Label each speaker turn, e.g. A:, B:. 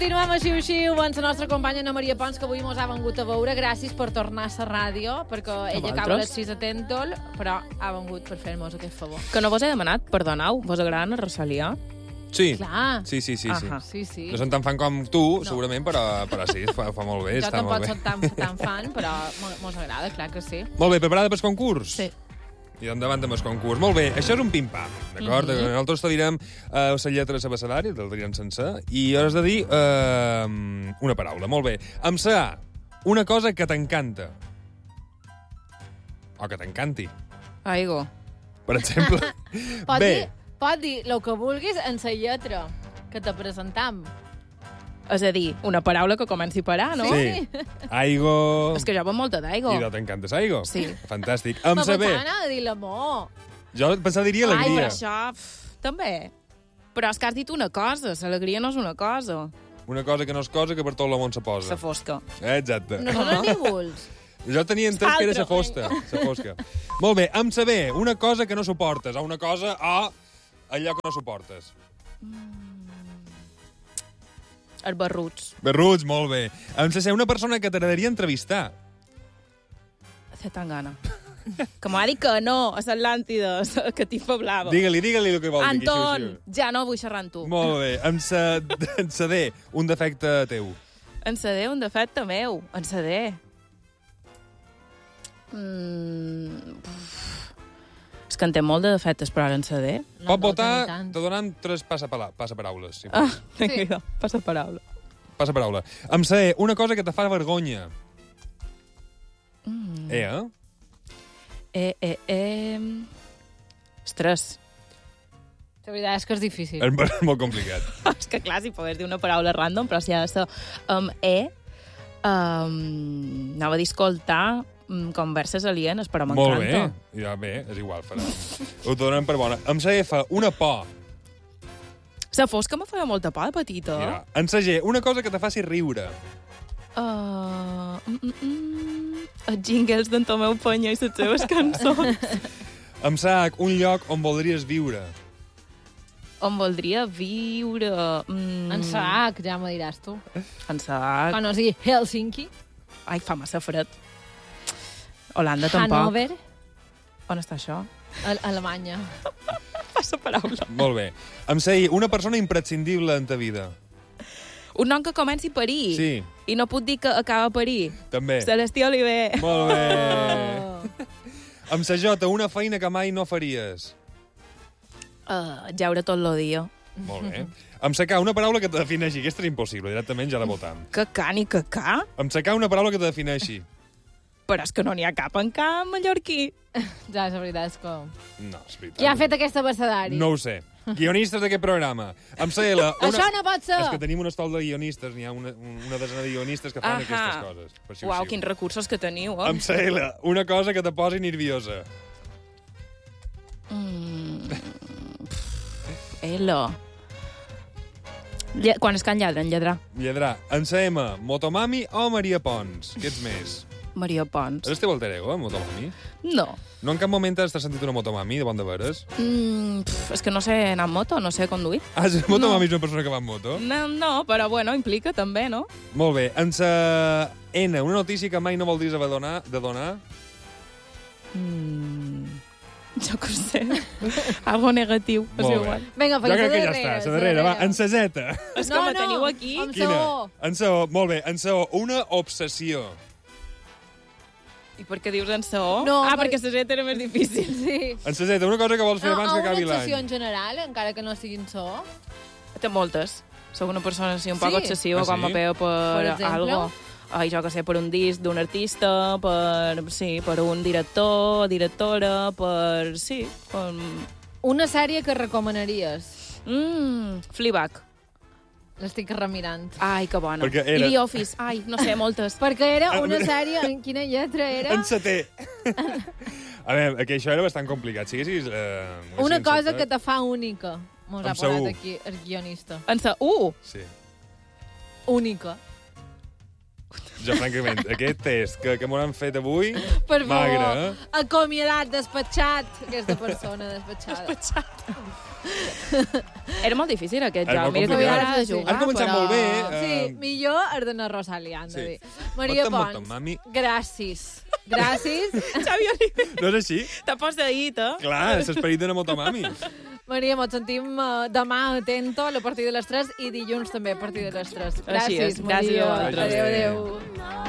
A: Continuem així, amb la nostra companya Ana Maria Pons, que avui mos ha vengut a veure. Gràcies per tornar a la ràdio, perquè ella acaba a les 6 a Tèntol, però ha vengut per fer-nos aquest favor.
B: Que no vos he demanat, perdoneu, vos agrada Ana Rosalia?
C: Sí.
A: Clar.
C: Sí.
A: Sí.
C: No són tan fan com tu, segurament, però sí, fa molt bé,
A: jo
C: està molt bé.
A: Jo tampoc soc tan fan, però mos agrada, clar que sí.
C: Molt bé, preparada pel concurs?
B: Sí.
C: I endavant amb el concurs. Molt bé, això és un pim-pam, d'acord? Nosaltres te direm la lletra de l'abecedari, te'l direm sencer, i has de dir una paraula. Molt bé. Amb sa A, una cosa que t'encanta. O que t'encanti.
B: Aigo.
C: Per exemple.
A: Pot dir el que vulguis en la lletra que te presentam.
B: És a dir, una paraula que comenci per A, no?
C: Sí. Aigo...
B: És que jo veig molta d'aigo.
C: I no t'encantes aigo?
B: Sí.
C: Fantàstic. Amb sa B.
A: Però pensava de dir l'amor.
C: Jo pensava diria
B: Ai,
C: alegria.
B: però això... també. Però és que has dit una cosa, l'alegria no és una cosa.
C: Una cosa que no és cosa, que per tot el món se posa.
B: La fosca.
C: Exacte.
A: No són anívols.
C: Jo tenia entès que era sa fosca. Molt bé, amb sa B, una cosa que no suportes, o una cosa o allò que no suportes.
B: Els barruts.
C: Barruts, molt bé. Amb sa C, una persona que t'agradaria entrevistar.
B: Zetangana. Que m'ha dit que no, a l'Atlàntida, a Catifa Blava.
C: Digue-li el que vol dir.
B: Anton, ja no vull xerrar amb tu.
C: Molt bé. Amb sa D, un defecte teu.
B: En CD, un defecte meu. En CD. És que en té molt de defectes, però ara en CD.
C: Pot votar, te donen 3 passaparaules. Si
B: Vinga, passa paraula.
C: Passaparaula. Amb sa E, una cosa que te fa vergonya.
B: Ostres.
A: La veritat és que és difícil.
C: És molt complicat.
B: És que clar, si pogués dir una paraula random, però si ha de ser anava a dir escoltar converses alienes, però m'encanta.
C: Molt bé. Ja, bé, és igual. Ho donen per bona. Amb sa F, una por.
B: La fosca me feia molta por de petita.
C: Mira. En sa G, una cosa que te faci riure.
B: Els jingles d'en Tomeu Penya i les seves cançons.
C: Amb sa H, un lloc on voldries viure.
B: On voldria viure...
A: En Sac, ja m'ho diràs tu.
B: En Sac.
A: Quan no sigui Helsinki.
B: Ai, fa massa fred. Holanda tampoc.
A: Hannover.
B: On està això?
A: Alemanya.
B: Passa paraula.
C: Molt bé. Amb sa I, una persona imprescindible en ta vida.
B: Un nom que comenci per I.
C: Sí.
B: I no puc dir que acaba per I.
C: També.
B: Celestí Oliver.
C: Molt bé. Amb sa J, una feina que mai no faries.
B: Jaure tot el dia.
C: Molt bé. Amb sa K, una paraula que te defineixi. Aquesta és impossible, directament ja la votam.
B: Cacà ni cacà?
C: Amb sa K, una paraula que te defineixi.
B: Però és que no n'hi ha cap en cap mallorquí.
A: Ja, la veritat és que...
C: No, és veritat.
A: Qui ha fet aquest abecedari?
C: No ho sé. Guionistes d'aquest programa. Amb sa L...
A: Això no pot ser!
C: És que tenim un estol de guionistes, n'hi ha una desena de guionistes que fan aquestes coses. Per si
B: Uau, quins recursos que teniu, eh?
C: Amb sa L, una cosa que te posi nerviosa.
B: L. Quan es can lladren, lladrar.
C: Lladrar. Amb sa M, Motomami o Maria Pons? Què ets més?
B: Maria Pons.
C: És el teu alter ego, Motomami?
B: No.
C: No en cap moment t'has sentit una Motomami, de bon de veres?
B: És que no sé anar amb moto, no sé conduir.
C: Ah, Motomami és una persona que va amb moto?
B: No, però bueno, implica també, no?
C: Molt bé. En sa N, una notícia que mai no voldries haver de donar?
B: Jo que ho sé. Algo negatiu.
C: Molt bé.
A: Vinga,
C: Jo crec que ja està, la darrera. Va, en sa Z.
B: És que me teniu aquí.
A: amb sa O.
C: En sa O, molt bé. En sa O, una obsessió.
B: I per què dius en sa O?
A: No,
B: perquè sa Z era més difícil.
A: Sí.
C: En sa Z, una cosa que vols fer abans que acabi
A: una obsessió
C: l'any.
A: en general, encara que no siguin so.
B: Té moltes. Soc una persona així un poc obsessiva quan me pego
A: Per
B: per
A: exemple?
B: algo. Ai, jo que sé, per un disc d'un artista, per un director, directora, per...
A: Una sèrie que recomanaries?
B: Fleabag.
A: L'estic remirant.
B: Ai, que bona.
C: Perquè era-
B: I The Office. Ai, no sé, moltes.
A: Perquè era una sèrie... En quina lletra era?
C: En sa T. A veure, que això era bastant complicat. Si haguessis...
A: Una cosa que te fa única. Mos ha
C: Amb sa U.
A: posat aquí el guionista.
B: En sa U.
C: Sí.
A: Única.
C: Jo, francament, aquest test que m'ho han fet avui,
A: Per
C: magre,
A: favor, acomiadat, despatxat, aquesta persona despatxada.
B: Despatxat. Era molt difícil aquest
C: Era
B: joc.
C: molt
B: Mira que
C: complicat.
B: m'agrada jugar,
C: Has començat
B: però...
C: molt bé.
A: Sí, millor has d'anar a Rosalia, han de dir. Maria
C: Molta,
A: Pons,
C: mami.
A: gràcies. Gràcies.
B: Xavi Oliver,
C: No és així?
B: t'ha posat,
C: Clar, és l'esperit de la Motomami.
A: Maria, ens sentim demà atento a partir de les 3 i dilluns també a partir de les 3.
B: Així és,
A: Gràcies, Maria.
B: gràcies a vosaltres.
A: Adéu, adéu.